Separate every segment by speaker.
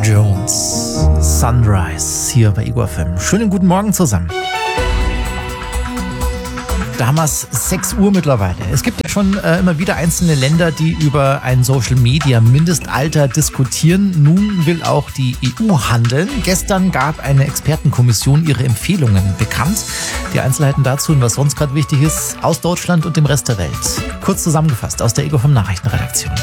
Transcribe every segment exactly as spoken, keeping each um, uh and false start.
Speaker 1: Jones, Sunrise, hier bei Ego F M. Schönen guten Morgen zusammen. Da haben wir es sechs Uhr mittlerweile. Es gibt ja schon äh, immer wieder einzelne Länder, die über ein Social-Media-Mindestalter diskutieren. Nun will auch die E U handeln. Gestern gab eine Expertenkommission ihre Empfehlungen bekannt. Die Einzelheiten dazu und was sonst gerade wichtig ist, aus Deutschland und dem Rest der Welt. Kurz zusammengefasst aus der Ego F M Nachrichtenredaktion.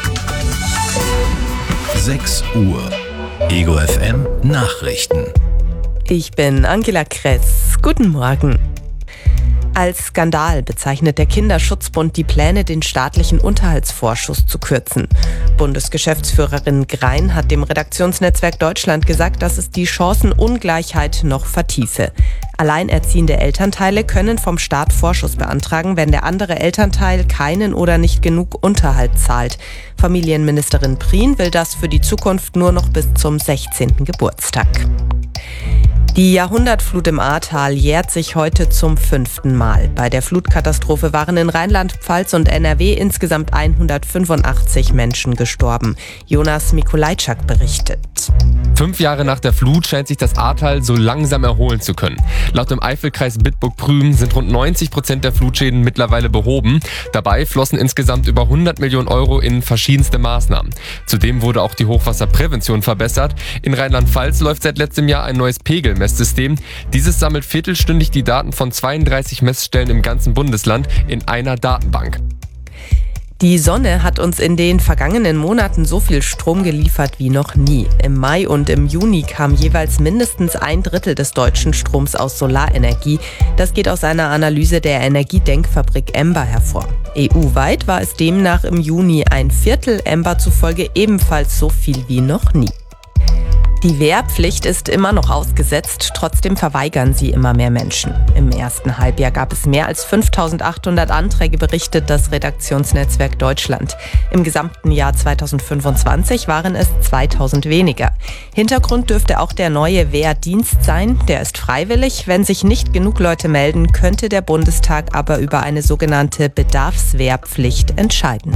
Speaker 2: sechs Uhr. Ego F M Nachrichten.
Speaker 3: Ich bin Angela Kress. Guten Morgen. Als Skandal bezeichnet der Kinderschutzbund die Pläne, den staatlichen Unterhaltsvorschuss zu kürzen. Bundesgeschäftsführerin Grein hat dem Redaktionsnetzwerk Deutschland gesagt, dass es die Chancenungleichheit noch vertiefe. Alleinerziehende Elternteile können vom Staat Vorschuss beantragen, wenn der andere Elternteil keinen oder nicht genug Unterhalt zahlt. Familienministerin Prien will das für die Zukunft nur noch bis zum sechzehnten Geburtstag. Die Jahrhundertflut im Ahrtal jährt sich heute zum fünften Mal. Bei der Flutkatastrophe waren in Rheinland-Pfalz und N R W insgesamt hundertfünfundachtzig Menschen gestorben. Jonas Mikulajczak berichtet.
Speaker 4: Fünf Jahre nach der Flut scheint sich das Ahrtal so langsam erholen zu können. Laut dem Eifelkreis Bitburg-Prüm sind rund neunzig Prozent der Flutschäden mittlerweile behoben. Dabei flossen insgesamt über hundert Millionen Euro in verschiedenste Maßnahmen. Zudem wurde auch die Hochwasserprävention verbessert. In Rheinland-Pfalz läuft seit letztem Jahr ein neues Pegelmesssystem. Dieses sammelt viertelstündig die Daten von zweiunddreißig Messstellen im ganzen Bundesland in einer Datenbank.
Speaker 3: Die Sonne hat uns in den vergangenen Monaten so viel Strom geliefert wie noch nie. Im Mai und im Juni kam jeweils mindestens ein Drittel des deutschen Stroms aus Solarenergie. Das geht aus einer Analyse der Energiedenkfabrik Ember hervor. E U-weit war es demnach im Juni ein Viertel, Ember zufolge ebenfalls so viel wie noch nie. Die Wehrpflicht ist immer noch ausgesetzt, trotzdem verweigern sie immer mehr Menschen. Im ersten Halbjahr gab es mehr als fünftausendachthundert Anträge, berichtet das Redaktionsnetzwerk Deutschland. Im gesamten Jahr zweitausendfünfundzwanzig waren es zweitausend weniger. Hintergrund dürfte auch der neue Wehrdienst sein. Der ist freiwillig. Wenn sich nicht genug Leute melden, könnte der Bundestag aber über eine sogenannte Bedarfswehrpflicht entscheiden.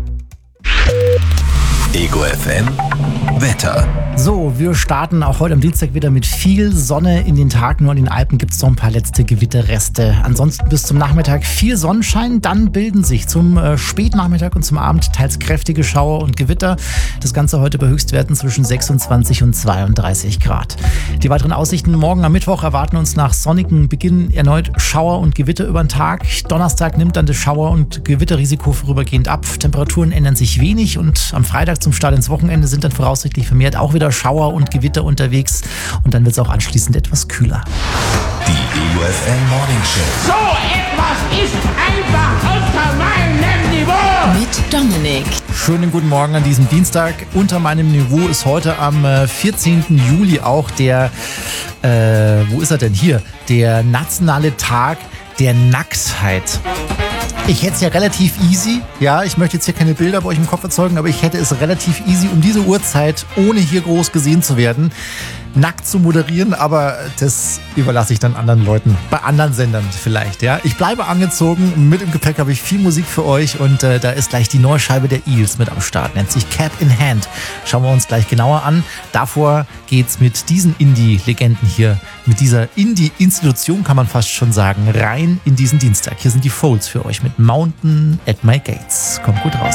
Speaker 2: Ego F M Wetter.
Speaker 1: So, wir starten auch heute am Dienstag wieder mit viel Sonne in den Tag. Nur in den Alpen gibt es noch ein paar letzte Gewitterreste. Ansonsten bis zum Nachmittag viel Sonnenschein. Dann bilden sich zum äh, Spätnachmittag und zum Abend teils kräftige Schauer und Gewitter. Das Ganze heute bei Höchstwerten zwischen sechsundzwanzig und zweiunddreißig Grad. Die weiteren Aussichten morgen am Mittwoch erwarten uns nach sonnigem Beginn erneut Schauer und Gewitter über den Tag. Donnerstag nimmt dann das Schauer- und Gewitterrisiko vorübergehend ab. Temperaturen ändern sich wenig und am Freitag zum Start ins Wochenende sind dann voraussichtlich vermehrt auch wieder Schauer und Gewitter unterwegs und dann wird es auch anschließend etwas kühler.
Speaker 2: Die Ego F M Morning Show.
Speaker 5: So etwas ist einfach unter meinem Niveau.
Speaker 3: Mit Dominik.
Speaker 1: Schönen guten Morgen an diesem Dienstag. Unter meinem Niveau ist heute am vierzehnten Juli auch der, äh, wo ist er denn hier? Der nationale Tag der Nacktheit. Ich hätte es ja relativ easy, ja, ich möchte jetzt hier keine Bilder bei euch im Kopf erzeugen, aber ich hätte es relativ easy, um diese Uhrzeit, ohne hier groß gesehen zu werden, nackt zu moderieren, aber das überlasse ich dann anderen Leuten, bei anderen Sendern vielleicht, ja. Ich bleibe angezogen, mit im Gepäck habe ich viel Musik für euch und äh, da ist gleich die neue Scheibe der Eels mit am Start, nennt sich Cap in Hand. Schauen wir uns gleich genauer an. Davor geht's mit diesen Indie-Legenden hier, mit dieser Indie-Institution kann man fast schon sagen, rein in diesen Dienstag. Hier sind die Folds für euch mit Mountain at My Gates. Kommt gut raus.